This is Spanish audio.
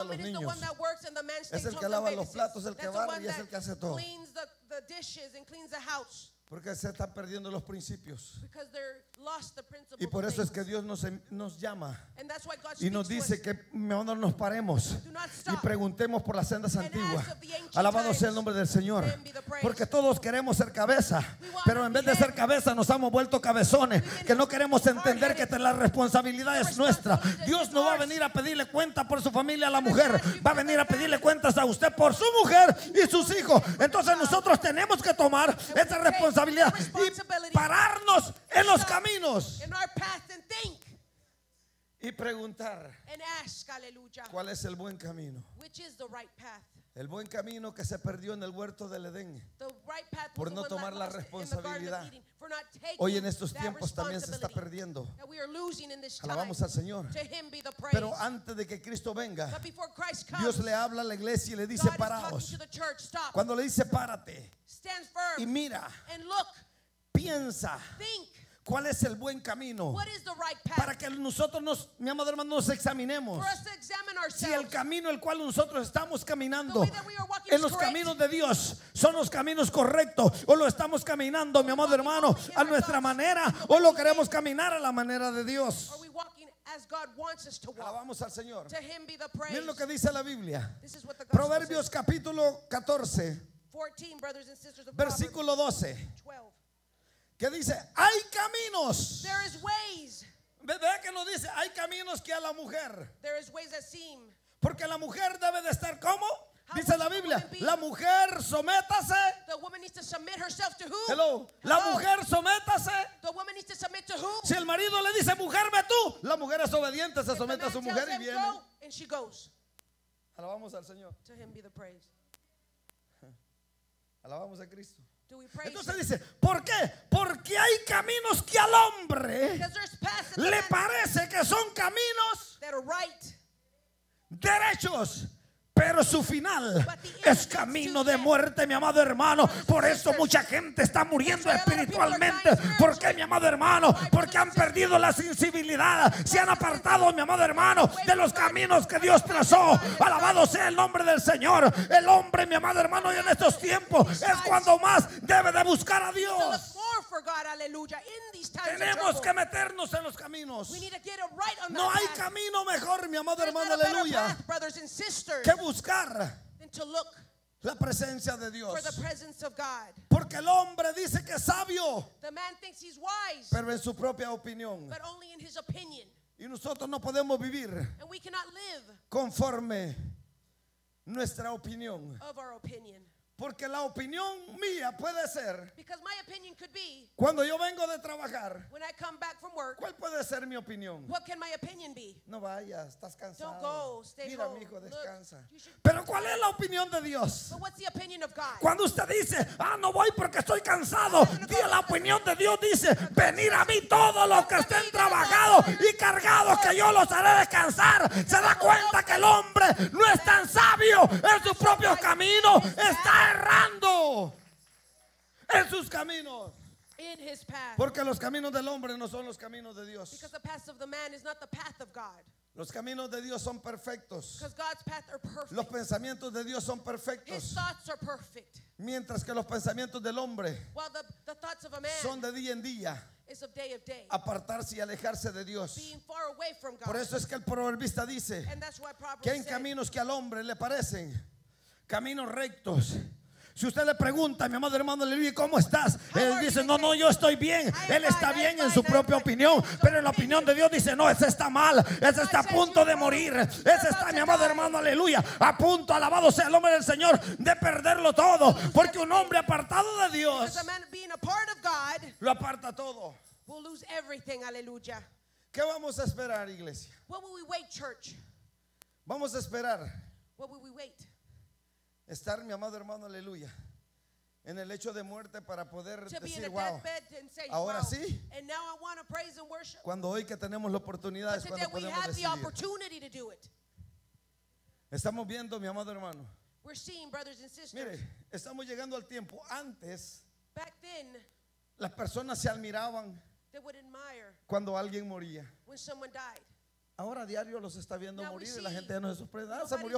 los woman is the niños. one that works and the man Es stays el home que and lava los babysits. platos, el que That's the barre one y es that el que hace todo. cleans the dishes and cleans the house. Porque se están perdiendo los principios. Because they're lost the principles Y por of eso es que things. Dios nos llama And that's why God y nos speaks to dice us. que mejor nos paremos Do not y stop. preguntemos por las sendas And antiguas. ask of the ancient Alabado sea el times. nombre del Señor. To him be the praise. Porque todos queremos ser cabeza, We want pero to en be vez de ser head. cabeza nos hemos vuelto cabezones, que no queremos entender que la responsabilidad es nuestra. Dios no va a venir a pedirle cuenta por su familia a la mujer, va a venir a pedirle cuentas a usted por su mujer y sus hijos. Entonces nosotros tenemos que tomar esa responsabilidad y pararnos en los caminos In our path and think y preguntar and ask, hallelujah, cuál es el buen camino. which is the right path. El buen camino que se perdió en el huerto del Edén. The right path Por was no the one tomar that la lost in the Garden of responsabilidad. Eden, for not taking Hoy en estos that tiempos también se está responsibility perdiendo. that we are losing in this time. Alabamos al Señor. To him be the praise. Pero antes de que Cristo venga, But before Christ comes, Dios le habla a la iglesia y le dice God is talking paraos. to the church. Stop. Cuando le dice párate Stand y firm mira, and look. piensa Think. cuál es el buen camino What is the right path? para que nosotros mi amado hermano, nos examinemos. For us to examine Si el ourselves. camino el cual nosotros estamos caminando The way that we are walking en is los correct. caminos de Dios son los caminos correctos, o lo estamos caminando, mi amado hermano, a nuestra manera, o lo queremos caminar a la manera de Dios. Are we walking as God wants us to walk? Alabamos al Señor. To him be the praise. Miren lo que dice la Biblia. This is what the gospel Proverbios says. capítulo 14, 14, brothers and sisters of versículo 12, Proverbs 12. que dice, hay caminos. There is ways. Vea que nos dice, hay caminos que a la mujer. There is ways that seem. Porque la mujer debe de estar como, How dice la must the Biblia, woman be? la mujer sométase. The woman needs to submit herself to who? Hello. La Hello. mujer sométase. The woman needs to submit to who? Si el marido le dice, mujer, ve tú, la mujer es obediente, se If the somete a man su tells mujer y them viene. go, and she goes. Alabamos al Señor. To him be the praise. Alabamos a Cristo. Do we praise Entonces him? dice, ¿por qué? Porque hay caminos que al hombre Because there's paths in the le man parece que son caminos that are right. derechos, pero su final es camino de muerte, mi amado hermano. Por eso mucha gente está muriendo espiritualmente. ¿Por qué, mi amado hermano? Porque han perdido la sensibilidad, se han apartado, mi amado hermano, de los caminos que Dios trazó. Alabado sea el nombre del Señor. El hombre, mi amado hermano, y en estos tiempos es cuando más debe de buscar a To look Dios. more for God, hallelujah. In these times of Tenemos trouble, que meternos en los caminos. we need to get it right on No that hay path. camino mejor, mi amado There's hermano, not a better aleluya, path, brothers and sisters, que buscar than to look la presencia de for Dios. the presence of God. Porque el hombre dice que es sabio, The man thinks he's wise, pero en su propia opinión. but only in his opinion. Y nosotros no podemos vivir And we cannot live conforme nuestra opinión. of our opinion. Porque la opinión mía puede ser, Because my opinion could be, cuando yo vengo de trabajar, when I come back from work, ¿cuál puede ser mi opinión? what can my opinion be? No vayas, estás Don't cansado. go, stay Mira, home. mi hijo, Look, descansa. you should- Pero ¿cuál es la opinión de Dios? But what's the opinion of God? Cuando usted dice, no voy porque estoy cansado, la opinión de Dios dice, venir a mí todos los que estén trabajados y cargados, que yo los haré descansar. Se da cuenta que el hombre no es tan sabio en sus propios caminos, está errando en sus caminos. In his path. Porque los caminos del hombre no son los caminos de Dios. Because the path of the man is not the path of God. Los caminos de Dios son perfectos. Because God's path are perfect. Los pensamientos de Dios son His perfectos. thoughts are perfect. Mientras que los pensamientos del hombre While the thoughts of a man son de día en día. is of day. Apartarse y alejarse de Dios. Being far away from God. Por eso es que el proverbista dice And that's why Proverbs que hay said, caminos que al hombre le parecen caminos rectos. Si usted le pregunta, mi amado hermano, aleluya, ¿cómo estás? Él dice, no, yo estoy bien. Él está bien en su propia opinión, pero en la opinión de Dios dice, no, ese está mal, ese está a punto de morir, ese está, mi amado hermano, aleluya, a punto, alabado sea el nombre del Señor, de perderlo todo, porque un hombre apartado de Dios because a man being a part of God lo aparta todo. will lose everything. Hallelujah. ¿Qué vamos a esperar, iglesia? What will we wait, church? Vamos a esperar What will we wait? estar, mi amado hermano, aleluya, en el hecho de muerte para poder To be in decir, a wow, deathbed and say, ahora wow. sí. And now I want to praise and worship. cuando hoy que tenemos la oportunidad But es today cuando we podemos have the decidir. opportunity to do it. Estamos viendo, mi amado hermano, We're seeing, brothers and sisters, mire, estamos llegando al tiempo. Antes back then las personas se admiraban they would admire cuando alguien moría. when someone died. Ahora a diario los está viendo Now we morir y la see gente ya no se sorprende. Se nobody murió